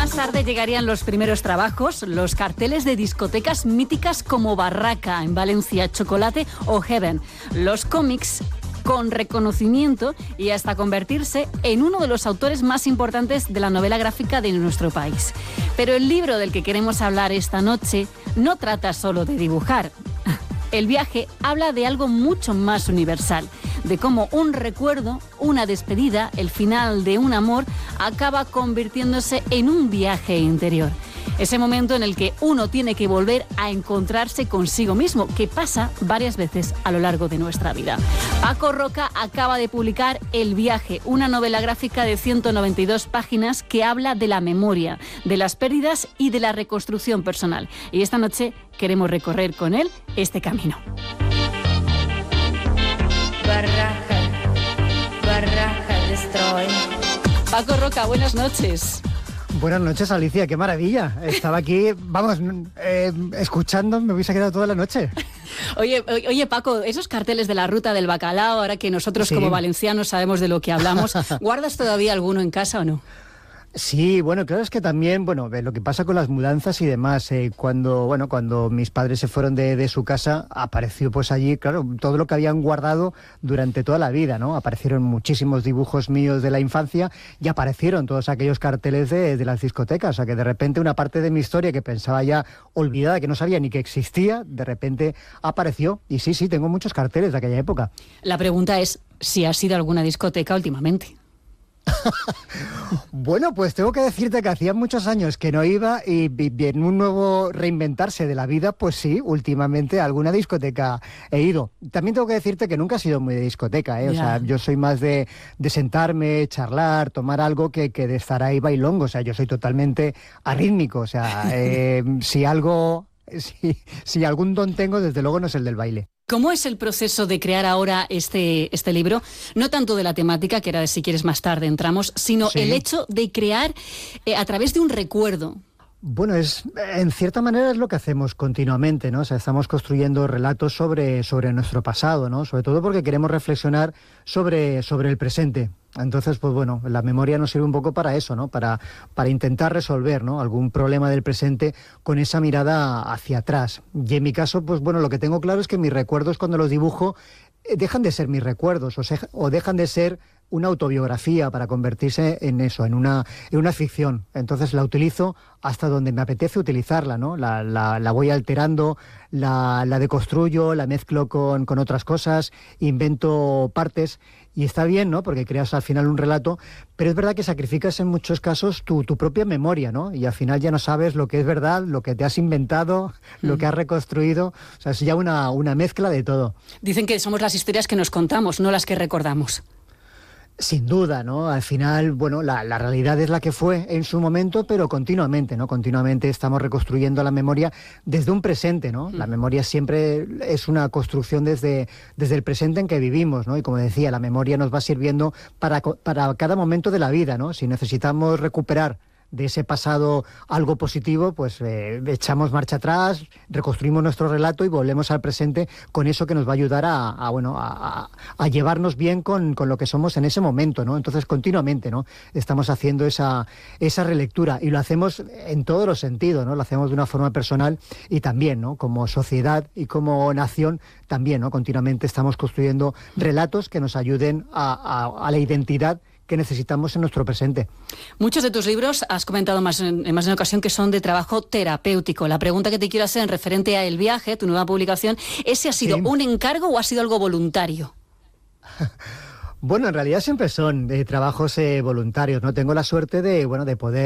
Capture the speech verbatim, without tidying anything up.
más tarde llegarían los primeros trabajos, los carteles de discotecas míticas como Barraca en Valencia, Chocolate o Heaven, los cómics con reconocimiento y hasta convertirse en uno de los autores más importantes de la novela gráfica de nuestro país. Pero el libro del que queremos hablar esta noche no trata solo de dibujar. El viaje habla de algo mucho más universal, de cómo un recuerdo, una despedida, el final de un amor, acaba convirtiéndose en un viaje interior. Ese momento en el que uno tiene que volver a encontrarse consigo mismo, que pasa varias veces a lo largo de nuestra vida. Paco Roca acaba de publicar El viaje, una novela gráfica de ciento noventa y dos páginas que habla de la memoria, de las pérdidas y de la reconstrucción personal. Y esta noche queremos recorrer con él este camino. Barraca, Barraca Destroy. Paco Roca, buenas noches. Buenas noches, Alicia, qué maravilla. Estaba aquí, vamos, eh, escuchando, me hubiese quedado toda la noche. Oye, oye, Paco, esos carteles de la ruta del bacalao, ahora que nosotros sí, como valencianos sabemos de lo que hablamos, ¿guardas todavía alguno en casa o no? Sí, bueno, claro, es que también, bueno, lo que pasa con las mudanzas y demás, eh, cuando, bueno, cuando mis padres se fueron de, de su casa, apareció pues allí, claro, todo lo que habían guardado durante toda la vida, ¿no? Aparecieron muchísimos dibujos míos de la infancia y aparecieron todos aquellos carteles de, de las discotecas, o sea que de repente una parte de mi historia que pensaba ya olvidada, que no sabía ni que existía, de repente apareció y sí, sí, tengo muchos carteles de aquella época. La pregunta es si has ido a alguna discoteca últimamente. Bueno, pues tengo que decirte que hacía muchos años que no iba y en un nuevo reinventarse de la vida, pues sí, últimamente a alguna discoteca he ido. También tengo que decirte que nunca he sido muy de discoteca, ¿eh? O sea, yo soy más de, de sentarme, charlar, tomar algo que, que de estar ahí bailongo. O sea, yo soy totalmente arrítmico. O sea, eh, si algo, si, si algún don tengo, desde luego no es el del baile. ¿Cómo es el proceso de crear ahora este, este libro? No tanto de la temática, que era de si quieres más tarde entramos, sino sí, el hecho de crear eh, a través de un recuerdo. Bueno, es en cierta manera es lo que hacemos continuamente, ¿no? O sea, estamos construyendo relatos sobre, sobre nuestro pasado, ¿no? Sobre todo porque queremos reflexionar sobre, sobre el presente. Entonces, pues bueno, la memoria nos sirve un poco para eso, ¿no? Para, para intentar resolver, ¿no? Algún problema del presente con esa mirada hacia atrás. Y en mi caso, pues bueno, lo que tengo claro es que mis recuerdos cuando los dibujo eh, dejan de ser mis recuerdos o, se, o dejan de ser una autobiografía para convertirse en eso, en una, en una ficción. Entonces la utilizo hasta donde me apetece utilizarla, ¿no? La, la, la voy alterando, la, la deconstruyo, la mezclo con, con otras cosas, invento partes y está bien, ¿no? Porque creas al final un relato, pero es verdad que sacrificas en muchos casos tu, tu propia memoria, ¿no? Y al final ya no sabes lo que es verdad, lo que te has inventado, mm. lo que has reconstruido. O sea, es ya una, una mezcla de todo. Dicen que somos las historias que nos contamos, no las que recordamos. Sin duda, ¿no? Al final, bueno, la, la realidad es la que fue en su momento, pero continuamente, ¿no? Continuamente estamos reconstruyendo la memoria desde un presente, ¿no? Mm. La memoria siempre es una construcción desde, desde el presente en que vivimos, ¿no? Y como decía, la memoria nos va sirviendo para, para cada momento de la vida, ¿no? Si necesitamos recuperar de ese pasado algo positivo, pues eh, echamos marcha atrás, reconstruimos nuestro relato y volvemos al presente con eso que nos va a ayudar a, a bueno a, a llevarnos bien con, con lo que somos en ese momento, ¿no? Entonces continuamente, ¿no? Estamos haciendo esa, esa relectura y lo hacemos en todos los sentidos, ¿no? Lo hacemos de una forma personal y también, ¿no? Como sociedad y como nación también, ¿no? Continuamente estamos construyendo relatos que nos ayuden a, a, a la identidad que necesitamos en nuestro presente. Muchos de tus libros, has comentado más en, en más de una ocasión, que son de trabajo terapéutico. La pregunta que te quiero hacer en referente a El viaje, tu nueva publicación, ¿ese ha sido sí. un encargo o ha sido algo voluntario? Bueno, en realidad siempre son de trabajos eh, voluntarios, ¿no? Tengo la suerte de, bueno, de poder